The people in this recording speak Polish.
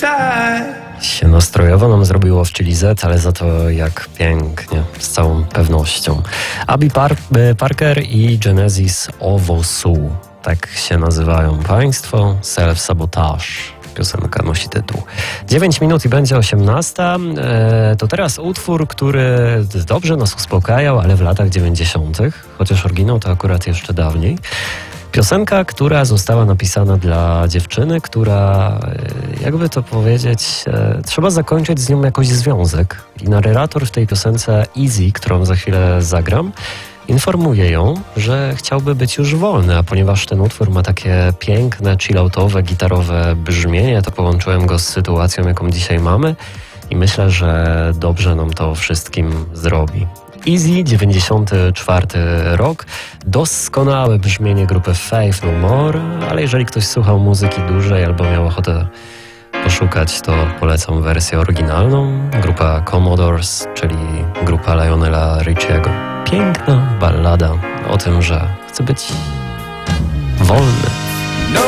Się nastrojowo nam zrobiło w Chili Z, ale za to jak pięknie, z całą pewnością. Abby Parker i Genesis Owosu, tak się nazywają państwo. Self-Sabotage. Piosenka nosi tytuł. 9 minut i będzie 18. To teraz utwór, który dobrze nas uspokajał, ale w latach 90., chociaż oryginał to akurat jeszcze dawniej. Piosenka, która została napisana dla dziewczyny, która, jakby to powiedzieć, trzeba zakończyć z nią jakoś związek. I narrator w tej piosence Easy, którą za chwilę zagram, informuje ją, że chciałby być już wolny, a ponieważ ten utwór ma takie piękne, chilloutowe, gitarowe brzmienie, to połączyłem go z sytuacją, jaką dzisiaj mamy i myślę, że dobrze nam to wszystkim zrobi. Easy, 94 rok, doskonałe brzmienie grupy Faith No More, ale jeżeli ktoś słuchał muzyki dłużej albo miał ochotę poszukać, to polecam wersję oryginalną. Grupa Commodores, czyli grupa Lionela Richiego. Piękna ballada o tym, że chce być wolny.